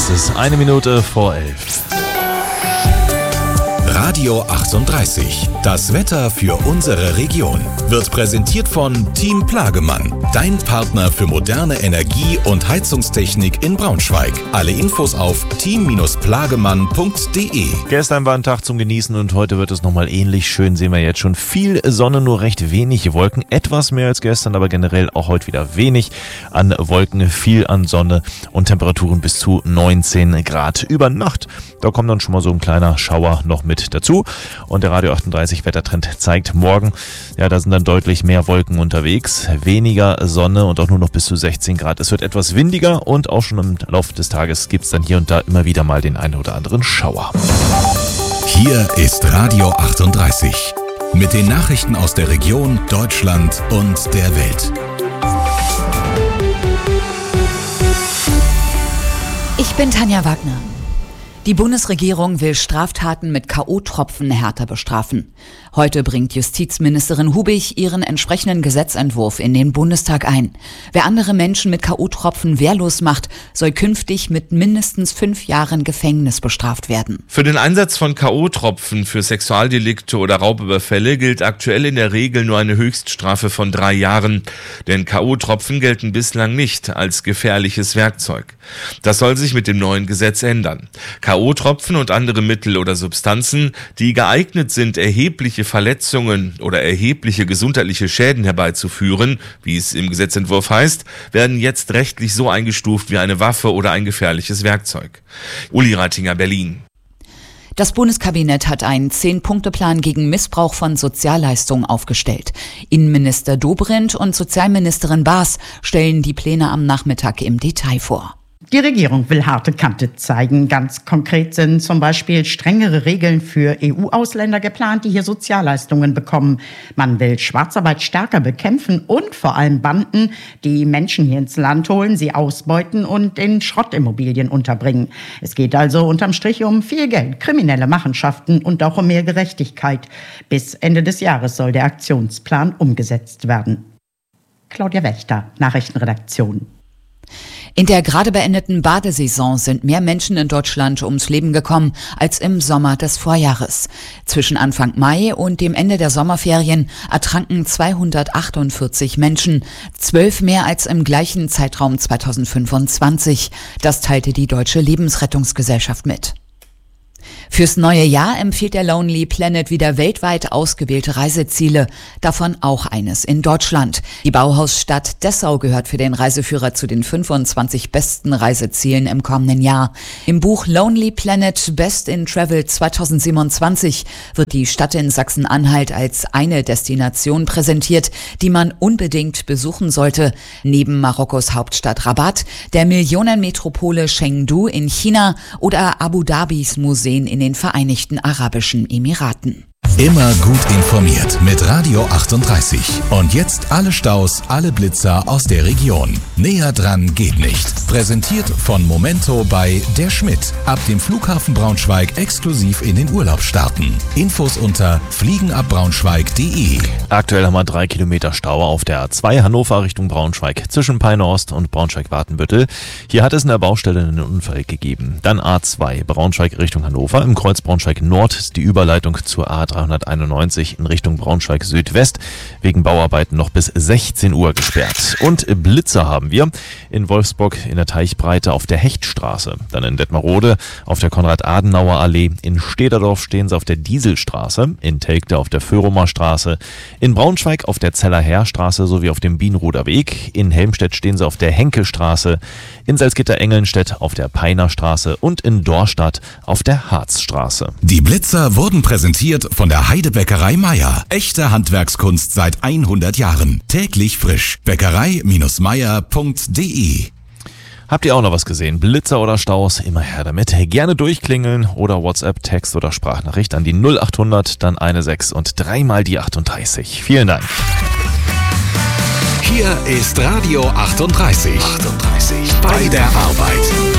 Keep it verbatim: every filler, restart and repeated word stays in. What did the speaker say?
ist es eine Minute vor elf. Radio achtunddreißig. Das Wetter für unsere Region wird präsentiert von Team Plagemann, dein Partner für moderne Energie- und Heizungstechnik in Braunschweig. Alle Infos auf team plagemann punkt de. Gestern war ein Tag zum Genießen und heute wird es nochmal ähnlich schön. Sehen wir jetzt schon viel Sonne, nur recht wenig Wolken. Etwas mehr als gestern, aber generell auch heute wieder wenig an Wolken, viel an Sonne und Temperaturen bis zu neunzehn Grad. Über Nacht, da kommt dann schon mal so ein kleiner Schauer noch mit dazu. Und der Radio achtunddreißig Wettertrend zeigt morgen, ja, da sind dann deutlich mehr Wolken unterwegs, weniger Sonne und auch nur noch bis zu sechzehn Grad. Es wird etwas windiger und auch schon im Laufe des Tages gibt es dann hier und da immer wieder mal den einen oder anderen Schauer. Hier ist Radio achtunddreißig mit den Nachrichten aus der Region, Deutschland und der Welt. Ich bin Tanja Wagner. Die Bundesregierung will Straftaten mit K O-Tropfen härter bestrafen. Heute bringt Justizministerin Hubig ihren entsprechenden Gesetzentwurf in den Bundestag ein. Wer andere Menschen mit K O-Tropfen wehrlos macht, soll künftig mit mindestens fünf Jahren Gefängnis bestraft werden. Für den Einsatz von K O-Tropfen für Sexualdelikte oder Raubüberfälle gilt aktuell in der Regel nur eine Höchststrafe von drei Jahren. Denn K O-Tropfen gelten bislang nicht als gefährliches Werkzeug. Das soll sich mit dem neuen Gesetz ändern. K O-Tropfen und andere Mittel oder Substanzen, die geeignet sind, erhebliche Verletzungen oder erhebliche gesundheitliche Schäden herbeizuführen, wie es im Gesetzentwurf heißt, werden jetzt rechtlich so eingestuft wie eine Waffe oder ein gefährliches Werkzeug. Uli Reitinger, Berlin. Das Bundeskabinett hat einen Zehn-Punkte-Plan gegen Missbrauch von Sozialleistungen aufgestellt. Innenminister Dobrindt und Sozialministerin Baas stellen die Pläne am Nachmittag im Detail vor. Die Regierung will harte Kante zeigen. Ganz konkret sind zum Beispiel strengere Regeln für E U-Ausländer geplant, die hier Sozialleistungen bekommen. Man will Schwarzarbeit stärker bekämpfen und vor allem Banden, die Menschen hier ins Land holen, sie ausbeuten und in Schrottimmobilien unterbringen. Es geht also unterm Strich um viel Geld, kriminelle Machenschaften und auch um mehr Gerechtigkeit. Bis Ende des Jahres soll der Aktionsplan umgesetzt werden. Claudia Wächter, Nachrichtenredaktion. In der gerade beendeten Badesaison sind mehr Menschen in Deutschland ums Leben gekommen als im Sommer des Vorjahres. Zwischen Anfang Mai und dem Ende der Sommerferien ertranken zweihundertachtundvierzig Menschen, zwölf mehr als im gleichen Zeitraum zweitausendfünfundzwanzig. Das teilte die Deutsche Lebensrettungsgesellschaft mit. Fürs neue Jahr empfiehlt der Lonely Planet wieder weltweit ausgewählte Reiseziele, davon auch eines in Deutschland. Die Bauhausstadt Dessau gehört für den Reiseführer zu den fünfundzwanzig besten Reisezielen im kommenden Jahr. Im Buch Lonely Planet Best in Travel zweitausendsiebenundzwanzig wird die Stadt in Sachsen-Anhalt als eine Destination präsentiert, die man unbedingt besuchen sollte. Neben Marokkos Hauptstadt Rabat, der Millionenmetropole Chengdu in China oder Abu Dhabis Museen in den Vereinigten Arabischen Emiraten. Immer gut informiert mit Radio achtunddreißig. Und jetzt alle Staus, alle Blitzer aus der Region. Näher dran geht nicht. Präsentiert von Momento bei Der Schmidt. Ab dem Flughafen Braunschweig exklusiv in den Urlaub starten. Infos unter fliegenabbraunschweig punkt de. Aktuell haben wir drei Kilometer Stau auf der A zwei Hannover Richtung Braunschweig zwischen Peine-Ost und Braunschweig-Watenbüttel. Hier hat es in der Baustelle einen Unfall gegeben. Dann A zwei Braunschweig Richtung Hannover. Im Kreuz Braunschweig Nord ist die Überleitung zur A dreihunderteinundneunzig in Richtung Braunschweig Südwest wegen Bauarbeiten noch bis sechzehn Uhr gesperrt. Und Blitzer haben wir in Wolfsburg in der Teichbreite auf der Hechtstraße. Dann in Detmerode auf der Konrad-Adenauer-Allee. In Stederdorf stehen sie auf der Dieselstraße. In Telgte auf der Föhrumer Straße. In Braunschweig auf der Zeller-Heer-Straße sowie auf dem Bienruder Weg. In Helmstedt stehen sie auf der Henkelstraße. In Salzgitter-Engelnstedt auf der Peiner Straße und in Dorstadt auf der Harzstraße. Die Blitzer wurden präsentiert von der Heidebäckerei Meier. Echte Handwerkskunst seit hundert Jahren. Täglich frisch. bäckerei Meier punkt de. Habt ihr auch noch was gesehen? Blitzer oder Staus? Immer her damit. Gerne durchklingeln oder WhatsApp, Text oder Sprachnachricht an die null achthundert, dann eine sechs und dreimal die achtunddreißig. Vielen Dank. Hier ist Radio achtunddreißig. achtunddreißig. Bei der Arbeit.